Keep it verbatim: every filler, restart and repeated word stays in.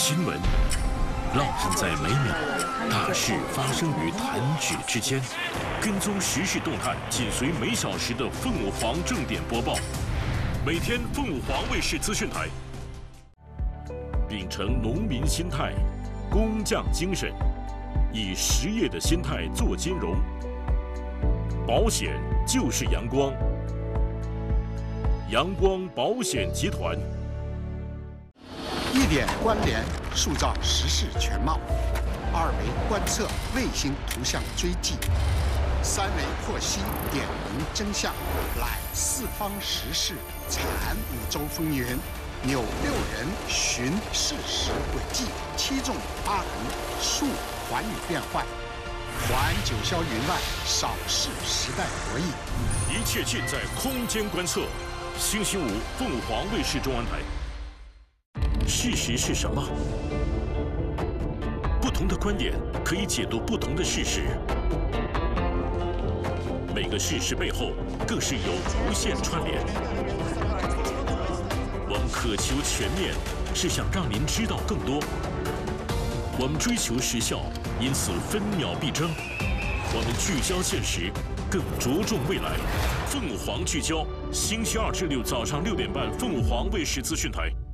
新闻浪漫在每秒，大事发生于弹指之间。跟踪时事动态，紧随每小时的凤凰正点播报。每天凤凰卫视资讯台，秉承农民心态、工匠精神，以实业的心态做金融。保险就是阳光，阳光保险集团。 一点关联，塑造时事全貌；二维观测，卫星图像追迹；三维获悉点明真相，览四方时事，产五洲风云，纽六人寻事实轨迹，七纵八横述寰宇变幻，环九霄云外，扫视时代博弈。 一切尽在空间观测。星期五，凤凰卫视中文台。 事实是什么？不同的观点可以解读不同的事实，每个事实背后更是有无限串联。我们渴求全面，是想让您知道更多。我们追求时效，因此分秒必争。我们聚焦现实，更着重未来。凤凰聚焦，星期二至六早上六点半，凤凰卫视资讯台。